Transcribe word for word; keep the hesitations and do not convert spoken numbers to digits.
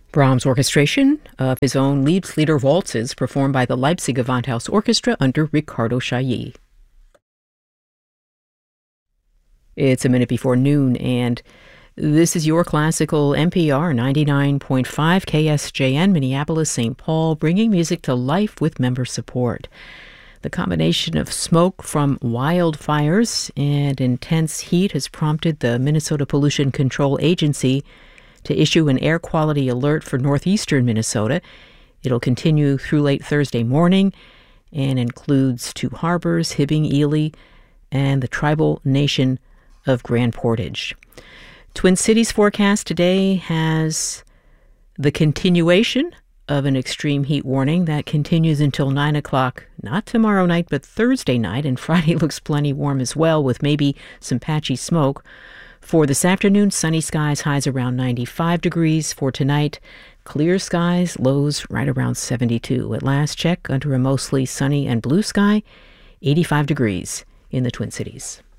Brahms' orchestration of his own Liebeslieder waltzes performed by the Leipzig Gewandhaus Orchestra under Riccardo Chailly. It's a minute before noon, and this is your classical N P R ninety-nine point five K S J N Minneapolis Saint Paul, bringing music to life with member support. The combination of smoke from wildfires and intense heat has prompted the Minnesota Pollution Control Agency to issue an air quality alert for northeastern Minnesota. It'll continue through late Thursday morning and includes two harbors, Hibbing, Ely, and the tribal nation of Grand Portage. Twin Cities forecast today has the continuation of an extreme heat warning that continues until nine o'clock, not tomorrow night, but Thursday night, and Friday looks plenty warm as well, with maybe some patchy smoke. For this afternoon, sunny skies, highs around ninety-five degrees. For tonight, clear skies, lows right around seventy-two. At last check, under a mostly sunny and blue sky, eighty-five degrees in the Twin Cities.